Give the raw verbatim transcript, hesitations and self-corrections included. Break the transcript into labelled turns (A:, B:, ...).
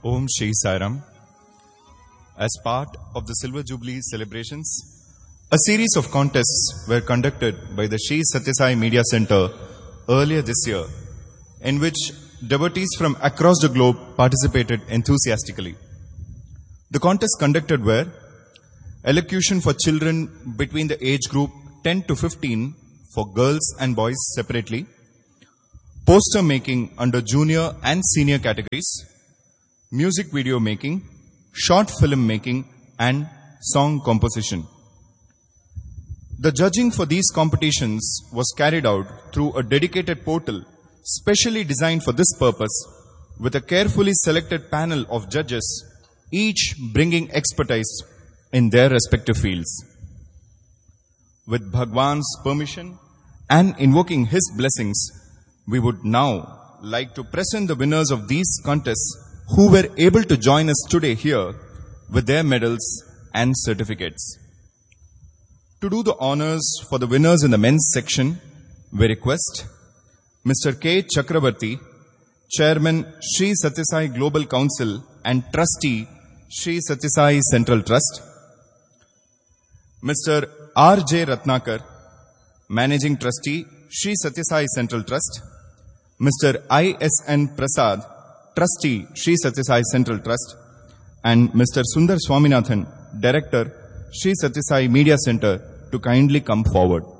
A: Om Shri Sairam. As part of the Silver Jubilee celebrations, a series of contests were conducted by the Shri Sathya Sai Media Center earlier this year, in which devotees from across the globe participated enthusiastically. The contests conducted were elocution for children between the age group ten to fifteen for girls and boys separately, poster making under junior and senior categories, music video making, short film making, and song composition. The judging for these competitions was carried out through a dedicated portal specially designed for this purpose, with a carefully selected panel of judges, each bringing expertise in their respective fields. With Bhagwan's permission and invoking his blessings, we would now like to present the winners of these contests who were able to join us today here with their medals and certificates. To do the honors for the winners in the men's section, we request Mister K. Chakravarti, Chairman Shri Sathya Sai Global Council and Trustee Shri Sathya Sai Central Trust, Mister R J Ratnakar, Managing Trustee Shri Sathya Sai Central Trust, Mister I S N Prasad, Trustee Shri Sathya Sai Central Trust, and Mister Sundar Swaminathan, Director Shri Sathya Sai Media Center, to kindly come forward.